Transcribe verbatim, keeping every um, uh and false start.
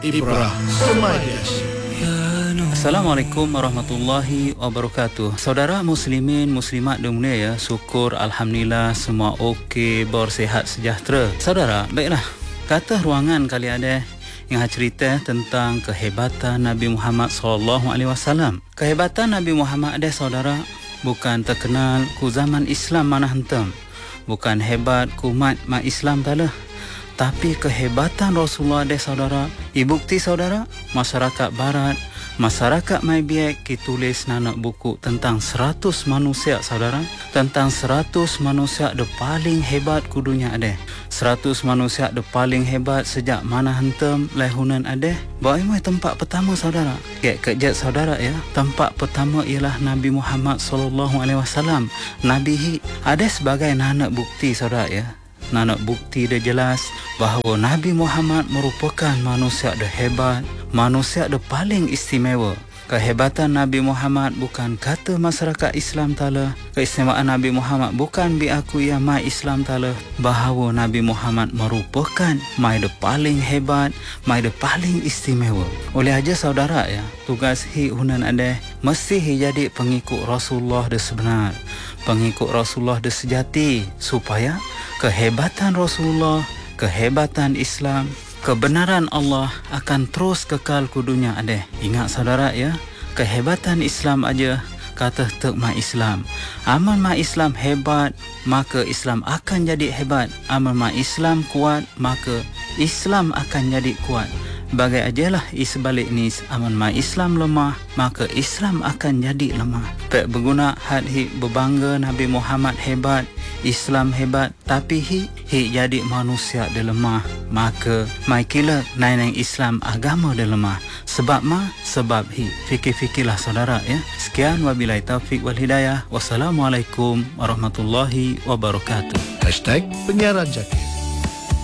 Ibrah Semadias. Assalamualaikum warahmatullahi wabarakatuh. Saudara muslimin, muslimat dunia ya, syukur alhamdulillah semua okey, bersihat sejahtera. Saudara, baiklah. Kata ruangan kali ada yang cerita tentang kehebatan Nabi Muhammad sallallahu alaihi wasallam. Kehebatan Nabi Muhammad ada saudara bukan terkenal ku zaman Islam mana hentam. Bukan hebat ku umat mak Islam talah. Tapi kehebatan Rasulullah ada saudara, ibukti saudara, masyarakat barat, masyarakat mai biak ki tulis nanak buku tentang seratus manusia saudara, tentang seratus manusia de paling hebat ku dunia ada. seratus manusia de paling hebat sejak mana hentam lahunan ada. Baimai tempat pertama saudara. Kek kejat saudara ya. Tempat pertama ialah Nabi Muhammad sallallahu alaihi wasallam. Nabi hi ada sebagai nanak bukti saudara ya. Nanak bukti dia jelas bahawa Nabi Muhammad merupakan manusia de hebat, manusia de paling istimewa. Kehebatan Nabi Muhammad bukan kata masyarakat Islam tala, keistimewaan Nabi Muhammad bukan diakui mai Islam tala, bahawa Nabi Muhammad merupakan mai de paling hebat, mai de paling istimewa. Oleh aja saudara ya, tugas hi hunan ada mesti hi jadi pengikut Rasulullah de sebenar, pengikut Rasulullah de sejati, supaya kehebatan Rasulullah, kehebatan Islam, kebenaran Allah akan terus kekal ke dunia ada. Ingat saudara ya, kehebatan Islam aja kata tek ma Islam. Amal ma Islam hebat, maka Islam akan jadi hebat. Amal ma Islam kuat, maka Islam akan jadi kuat. Bagai ajalah isbalik ni, amal ma Islam lemah, maka Islam akan jadi lemah. Pek berguna hadhi berbangga Nabi Muhammad hebat, Islam hebat, tapi hi hi jadi manusia dia lemah, maka mai kila naik Islam agama dia lemah. Sebab ma? Sebab hi. Fikir-fikirlah saudara ya. Sekian wabillahi taufik wal hidayah. Wassalamualaikum warahmatullahi wabarakatuh. Hashtag Penyiaran Jaki.